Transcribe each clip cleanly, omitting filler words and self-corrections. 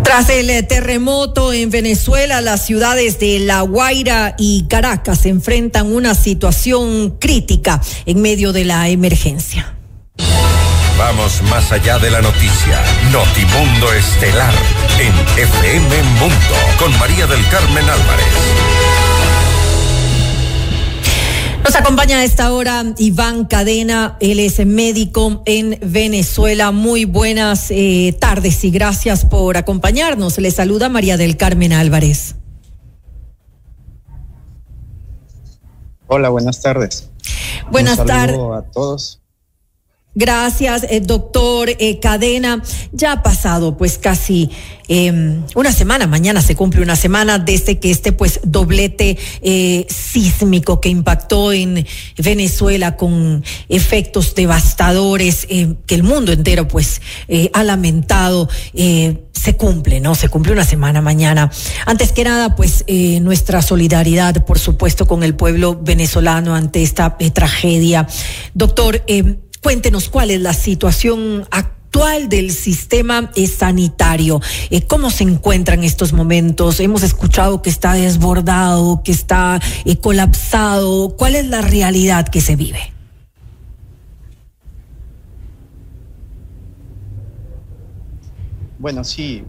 Tras el terremoto en Venezuela, las ciudades de La Guaira y Caracas enfrentan una situación crítica en medio de la emergencia. Vamos más allá de la noticia. Notimundo Estelar en FM Mundo con María del Carmen Álvarez. Nos acompaña a esta hora Iván Cadena, él es médico en Venezuela. Muy buenas tardes y gracias por acompañarnos. Le saluda María del Carmen Álvarez. Hola, buenas tardes. Buenas tardes a todos. Gracias, doctor Cadena. Ya ha pasado pues casi una semana, mañana se cumple una semana desde que pues doblete sísmico que impactó en Venezuela con efectos devastadores que el mundo entero pues ha lamentado. Se cumple, ¿no? Se cumple una semana mañana. Antes que nada, pues nuestra solidaridad, por supuesto, con el pueblo venezolano ante esta tragedia. Doctor, cuéntenos cuál es la situación actual del sistema sanitario. ¿Cómo se encuentra en estos momentos? Hemos escuchado que está desbordado, que está colapsado. ¿Cuál es la realidad que se vive? Bueno, sí.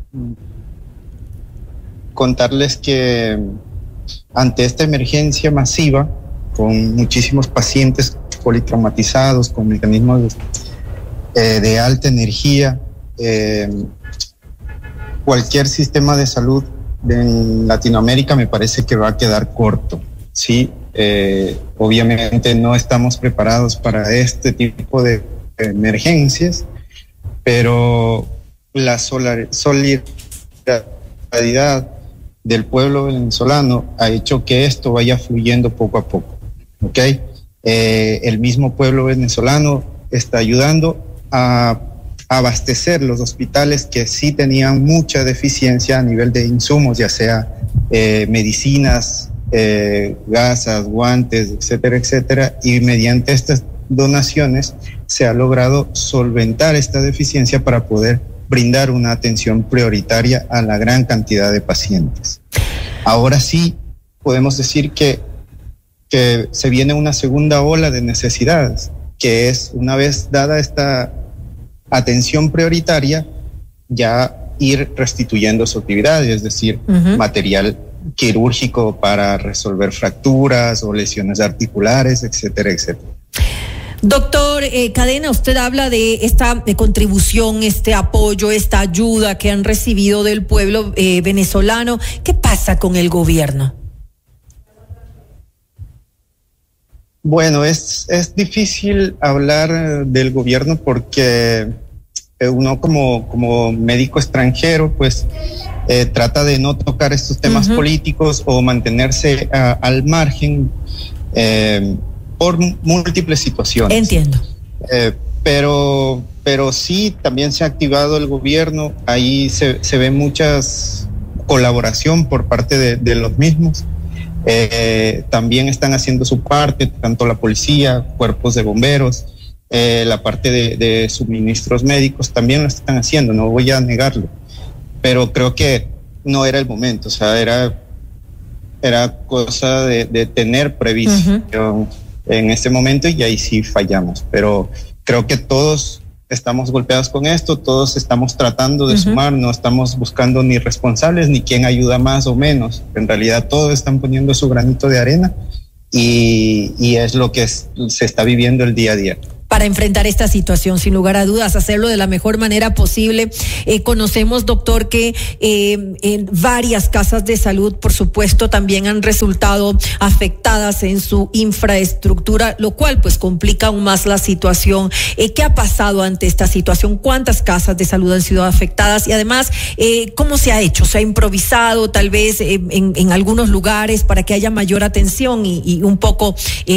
Contarles que ante esta emergencia masiva, con muchísimos pacientes politraumatizados, con mecanismos de alta energía, cualquier sistema de salud en Latinoamérica me parece que va a quedar corto, ¿sí? Obviamente no estamos preparados para este tipo de emergencias, pero la solidaridad del pueblo venezolano ha hecho que esto vaya fluyendo poco a poco, ¿ok? El mismo pueblo venezolano está ayudando a abastecer los hospitales que sí tenían mucha deficiencia a nivel de insumos, ya sea medicinas, gasas, guantes, etcétera, etcétera, y mediante estas donaciones se ha logrado solventar esta deficiencia para poder brindar una atención prioritaria a la gran cantidad de pacientes. Ahora sí podemos decir que se viene una segunda ola de necesidades, que es, una vez dada esta atención prioritaria, ya ir restituyendo su actividad, es decir, material quirúrgico para resolver fracturas o lesiones articulares, etcétera, etcétera. Doctor Cadena, usted habla de esta contribución, este apoyo, esta ayuda que han recibido del pueblo venezolano. ¿Qué pasa con el gobierno? Bueno, es difícil hablar del gobierno porque uno como médico extranjero pues trata de no tocar estos temas políticos o mantenerse al margen por múltiples situaciones. Entiendo. Pero sí, también se ha activado el gobierno, ahí se ve muchas colaboración por parte de los mismos. También están haciendo su parte, tanto la policía, cuerpos de bomberos, la parte de suministros médicos también lo están haciendo, no voy a negarlo, pero creo que no era el momento, o sea, era cosa de tener previsión en este momento, y ahí sí fallamos, pero creo que todos estamos golpeados con esto, todos estamos tratando de sumar, no estamos buscando ni responsables ni quién ayuda más o menos, en realidad todos están poniendo su granito de arena y es lo que se está viviendo el día a día. Para enfrentar esta situación, sin lugar a dudas, hacerlo de la mejor manera posible. Conocemos, doctor, que en varias casas de salud, por supuesto, también han resultado afectadas en su infraestructura, lo cual pues complica aún más la situación. ¿Qué ha pasado ante esta situación? ¿Cuántas casas de salud han sido afectadas? Y además, ¿cómo se ha hecho? ¿Se ha improvisado tal vez en algunos lugares para que haya mayor atención y un poco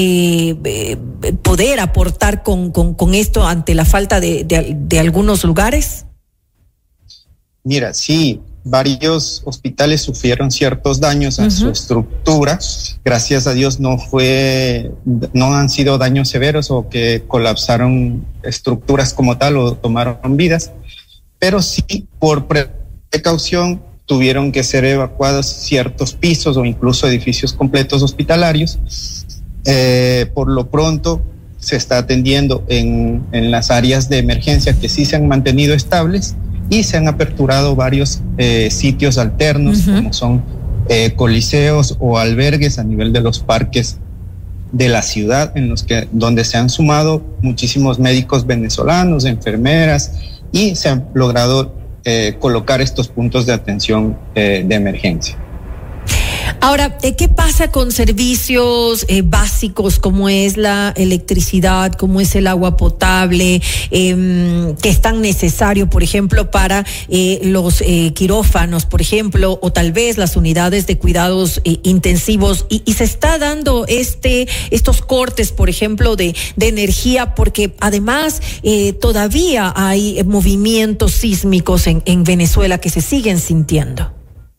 poder aportar con esto ante la falta de algunos lugares? Mira, sí, varios hospitales sufrieron ciertos daños a su estructura. Gracias a Dios no han sido daños severos o que colapsaron estructuras como tal o tomaron vidas, pero sí por precaución tuvieron que ser evacuados ciertos pisos o incluso edificios completos hospitalarios. Por lo pronto se está atendiendo en las áreas de emergencia que sí se han mantenido estables, y se han aperturado varios sitios alternos, como son coliseos o albergues a nivel de los parques de la ciudad, donde se han sumado muchísimos médicos venezolanos, enfermeras, y se han logrado colocar estos puntos de atención de emergencia. Ahora, ¿qué pasa con servicios básicos como es la electricidad, como es el agua potable, que es tan necesario, por ejemplo, para los quirófanos, por ejemplo, o tal vez las unidades de cuidados intensivos? Y se está dando estos cortes, por ejemplo, de energía, porque además todavía hay movimientos sísmicos en Venezuela que se siguen sintiendo.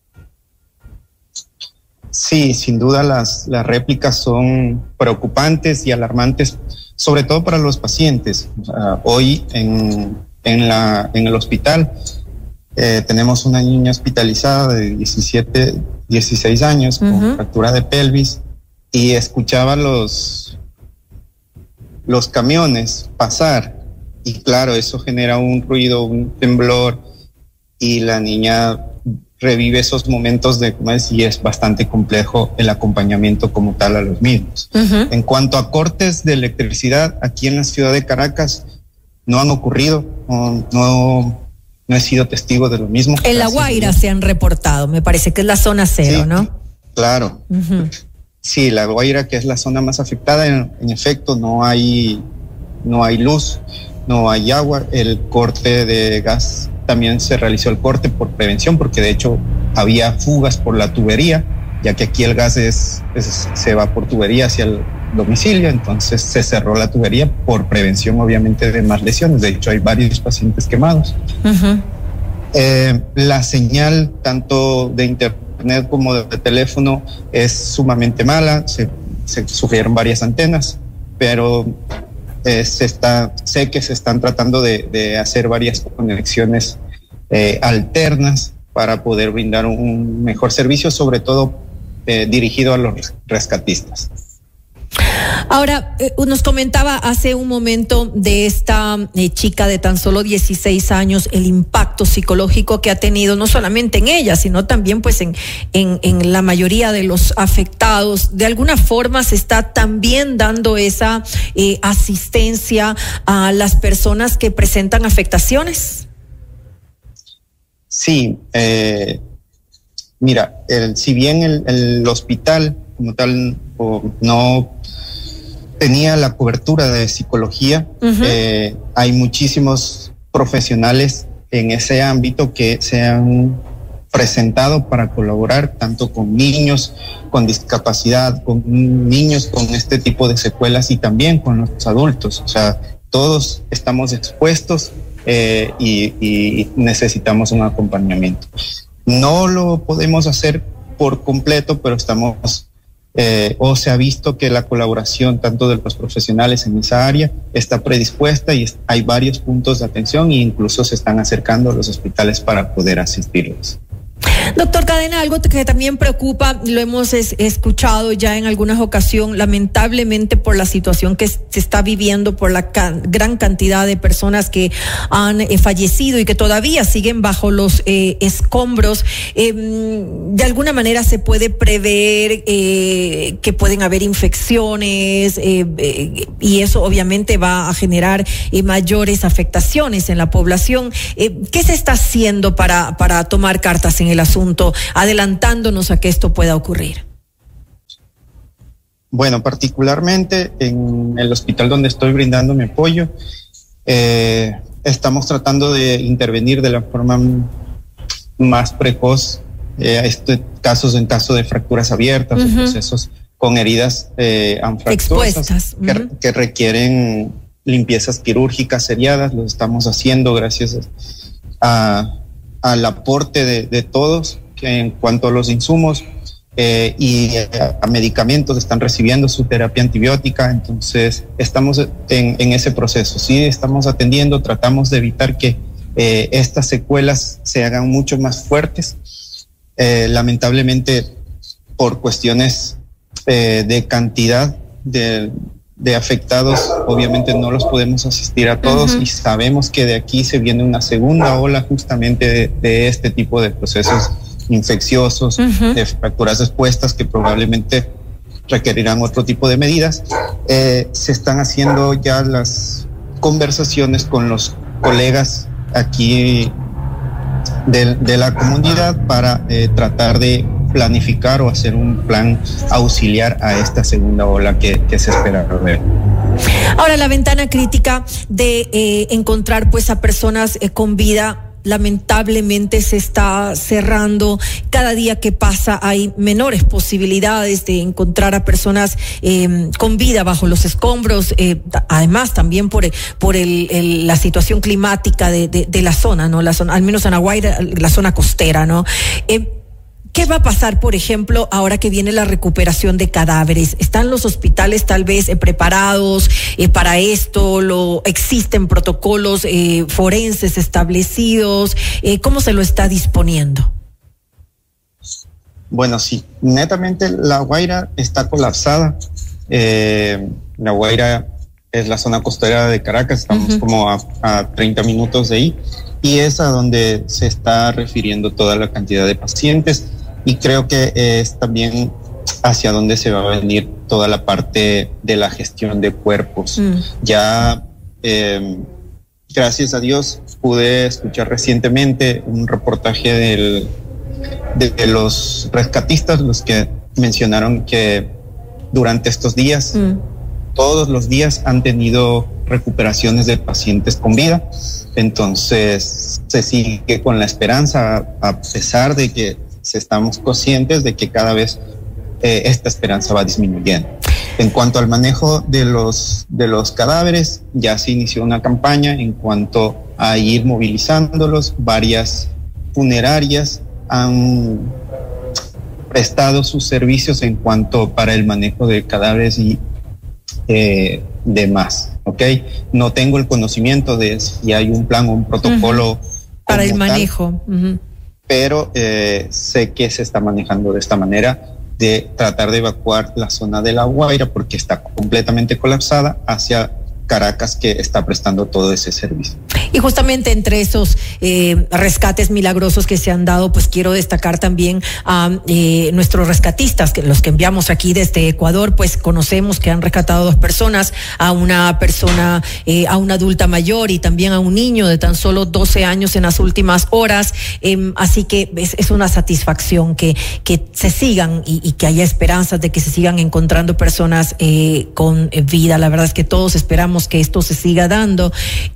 Sí, sin duda las réplicas son preocupantes y alarmantes, sobre todo para los pacientes. Hoy en el hospital tenemos una niña hospitalizada de 16 años con fractura de pelvis, y escuchaba los camiones pasar, y claro, eso genera un ruido, un temblor, y la niña revive esos momentos y es bastante complejo el acompañamiento como tal a los mismos. En cuanto a cortes de electricidad, aquí en la ciudad de Caracas no han ocurrido, no he sido testigo de lo mismo. En La Guaira se han reportado, me parece que es la zona cero, sí, ¿no? Claro. Sí, La Guaira, que es la zona más afectada, en efecto no hay luz, no hay agua. El corte de gas, también se realizó el corte por prevención, porque de hecho había fugas por la tubería, ya que aquí el gas se va por tubería hacia el domicilio, entonces se cerró la tubería por prevención, obviamente, de más lesiones. De hecho, hay varios pacientes quemados. La señal, tanto de internet como de teléfono, es sumamente mala. Se sufrieron varias antenas, pero sé que se están tratando de hacer varias conexiones alternas para poder brindar un mejor servicio, sobre todo dirigido a los rescatistas. Ahora, nos comentaba hace un momento de esta chica de tan solo 16 años, el impacto psicológico que ha tenido no solamente en ella, sino también pues en la mayoría de los afectados. De alguna forma se está también dando esa asistencia a las personas que presentan afectaciones. Sí, mira, si bien el hospital como tal no tenía la cobertura de psicología, hay muchísimos profesionales en ese ámbito que se han presentado para colaborar tanto con niños con discapacidad, con niños con este tipo de secuelas, y también con los adultos. O sea, todos estamos expuestos y necesitamos un acompañamiento. No lo podemos hacer por completo, pero estamos o se ha visto que la colaboración tanto de los profesionales en esa área está predispuesta, y hay varios puntos de atención, e incluso se están acercando a los hospitales para poder asistirlos. Doctor Cadena, algo que también preocupa, lo hemos escuchado ya en algunas ocasiones, lamentablemente por la situación que se está viviendo, por la gran cantidad de personas que han fallecido y que todavía siguen bajo los escombros. De alguna manera se puede prever que pueden haber infecciones y eso obviamente va a generar mayores afectaciones en la población. ¿Qué se está haciendo para tomar cartas en el asunto, adelantándonos a que esto pueda ocurrir? Bueno, particularmente en el hospital donde estoy brindando mi apoyo, estamos tratando de intervenir de la forma más precoz en caso de fracturas abiertas, de procesos con heridas anfractuosas que requieren limpiezas quirúrgicas seriadas. Lo estamos haciendo gracias al aporte de todos, que en cuanto a los insumos y a medicamentos, están recibiendo su terapia antibiótica. Entonces estamos en ese proceso. Sí, estamos atendiendo, tratamos de evitar que estas secuelas se hagan mucho más fuertes. Lamentablemente, por cuestiones de cantidad de afectados, obviamente no los podemos asistir a todos, y sabemos que de aquí se viene una segunda ola justamente de este tipo de procesos infecciosos, de fracturas expuestas que probablemente requerirán otro tipo de medidas. Se están haciendo ya las conversaciones con los colegas aquí de la comunidad para tratar de planificar o hacer un plan auxiliar a esta segunda ola que se espera ver. Ahora, la ventana crítica de encontrar pues a personas con vida lamentablemente se está cerrando. Cada día que pasa hay menores posibilidades de encontrar a personas con vida bajo los escombros, además también por la situación climática de la zona, ¿no? La zona, al menos en La Guaira, la zona costera, ¿no? ¿Qué va a pasar, por ejemplo, ahora que viene la recuperación de cadáveres? ¿Están los hospitales tal vez preparados para esto? ¿Existen protocolos forenses establecidos? ¿Cómo se lo está disponiendo? Bueno, sí, netamente La Guaira está colapsada. La Guaira es la zona costera de Caracas, estamos como a 30 minutos de ahí, y es a donde se está refiriendo toda la cantidad de pacientes. Y creo que es también hacia donde se va a venir toda la parte de la gestión de cuerpos. Ya, gracias a Dios, pude escuchar recientemente un reportaje de los rescatistas, los que mencionaron que durante estos días, todos los días han tenido recuperaciones de pacientes con vida. Entonces, se sigue con la esperanza, a pesar de que estamos conscientes de que cada vez esta esperanza va disminuyendo. En cuanto al manejo de los cadáveres, ya se inició una campaña en cuanto a ir movilizándolos. Varias funerarias han prestado sus servicios en cuanto para el manejo de cadáveres y demás, ¿ok? No tengo el conocimiento de si hay un plan o un protocolo para el manejo. Pero sé que se está manejando de esta manera, de tratar de evacuar la zona de La Guaira porque está completamente colapsada, hacia Caracas, que está prestando todo ese servicio. Y justamente entre esos rescates milagrosos que se han dado, pues quiero destacar también a nuestros rescatistas, los que enviamos aquí desde Ecuador. Pues conocemos que han rescatado 2 personas, a una persona, a una adulta mayor y también a un niño de tan solo 12 años en las últimas horas. Así que es una satisfacción que se sigan y que haya esperanzas de que se sigan encontrando personas con vida. La verdad es que todos esperamos que esto se siga dando.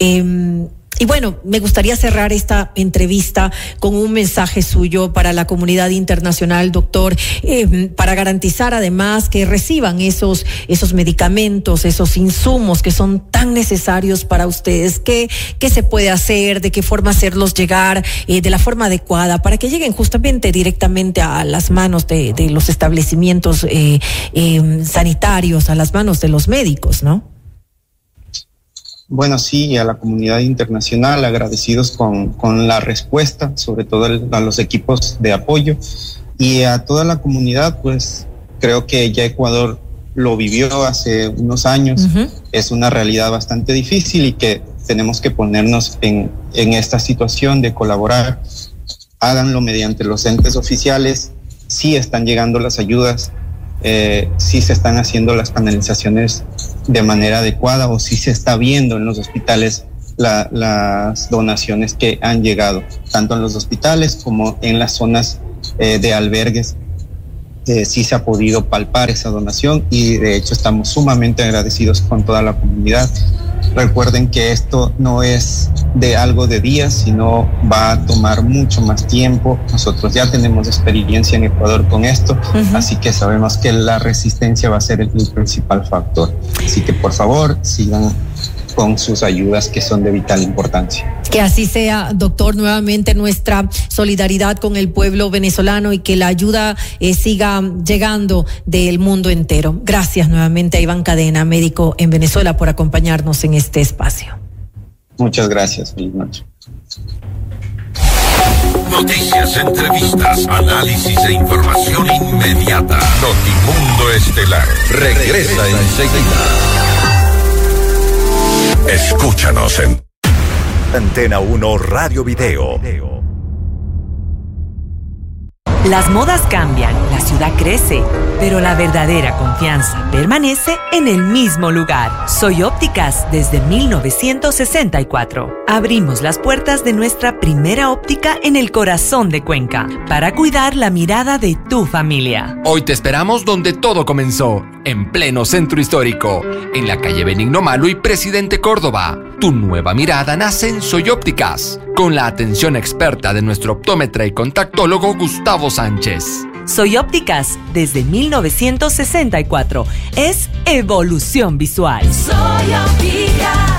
Y bueno, me gustaría cerrar esta entrevista con un mensaje suyo para la comunidad internacional, doctor, para garantizar además que reciban esos medicamentos, esos insumos que son tan necesarios para ustedes. ¿Qué se puede hacer? ¿De qué forma hacerlos llegar de la forma adecuada para que lleguen justamente directamente a las manos de los establecimientos sanitarios, a las manos de los médicos, ¿no? Bueno, sí, a la comunidad internacional agradecidos con la respuesta, sobre todo a los equipos de apoyo, y a toda la comunidad. Pues creo que ya Ecuador lo vivió hace unos años. Es una realidad bastante difícil y que tenemos que ponernos en esta situación de colaborar. Háganlo mediante los entes oficiales. Sí están llegando las ayudas, si se están haciendo las canalizaciones de manera adecuada, o si se está viendo en los hospitales las donaciones que han llegado, tanto en los hospitales como en las zonas de albergues. Sí se ha podido palpar esa donación y de hecho estamos sumamente agradecidos con toda la comunidad. Recuerden que esto no es de algo de días, sino va a tomar mucho más tiempo. Nosotros ya tenemos experiencia en Ecuador con esto, así que sabemos que la resistencia va a ser el principal factor. Así que por favor sigan con sus ayudas, que son de vital importancia. Que así sea, doctor. Nuevamente nuestra solidaridad con el pueblo venezolano y que la ayuda siga llegando del mundo entero. Gracias nuevamente a Iván Cadena, médico en Venezuela, por acompañarnos en este espacio. Muchas gracias. Feliz noche. Noticias, entrevistas, análisis e información inmediata. Notimundo Estelar regresa enseguida. Escúchanos en Antena 1 Radio Video. Las modas cambian, la ciudad crece, pero la verdadera confianza permanece en el mismo lugar. Soy Ópticas desde 1964. Abrimos las puertas de nuestra primera óptica en el corazón de Cuenca para cuidar la mirada de tu familia. Hoy te esperamos donde todo comenzó, en pleno centro histórico, en la calle Benigno Malo y Presidente Córdoba. Tu nueva mirada nace en Soy Ópticas, con la atención experta de nuestro optómetra y contactólogo Gustavo Sánchez. Soy Ópticas desde 1964. Es evolución visual. Soy Ópticas.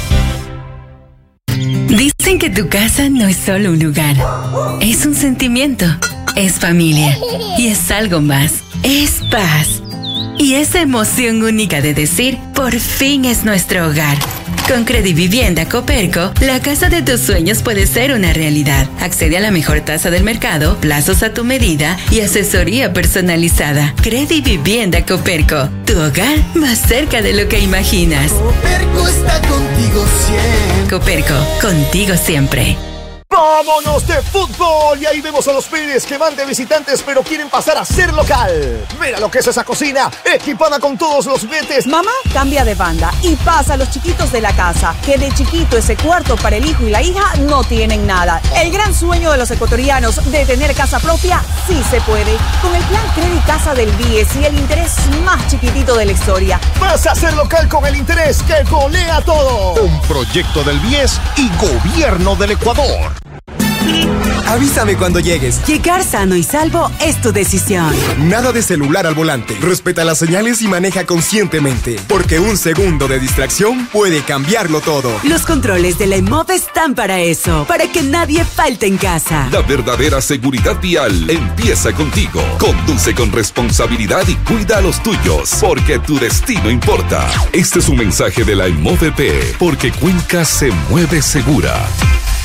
Dicen que tu casa no es solo un lugar, es un sentimiento, es familia y es algo más, es paz. Y esa emoción única de decir, por fin es nuestro hogar. Con Credivivienda Coperco, la casa de tus sueños puede ser una realidad. Accede a la mejor tasa del mercado, plazos a tu medida y asesoría personalizada. Credivivienda Coperco, tu hogar más cerca de lo que imaginas. Coperco está contigo siempre. Coperco, contigo siempre. ¡Vámonos de fútbol! Y ahí vemos a los Pérez que van de visitantes pero quieren pasar a ser local. Mira lo que es esa cocina, equipada con todos los juguetes. Mamá cambia de banda y pasa a los chiquitos de la casa, que de chiquito ese cuarto para el hijo y la hija no tienen nada. El gran sueño de los ecuatorianos de tener casa propia sí se puede. Con el plan Credi Casa del BIES y el interés más chiquitito de la historia. Pasa a ser local con el interés que golea todo. Un proyecto del BIES y Gobierno del Ecuador. Avísame cuando llegues. Llegar sano y salvo es tu decisión. Nada de celular al volante. Respeta las señales y maneja conscientemente. Porque un segundo de distracción puede cambiarlo todo. Los controles de la EMOV están para eso. Para que nadie falte en casa. La verdadera seguridad vial empieza contigo. Conduce con responsabilidad y cuida a los tuyos. Porque tu destino importa. Este es un mensaje de la EMOVP. Porque Cuenca se mueve segura.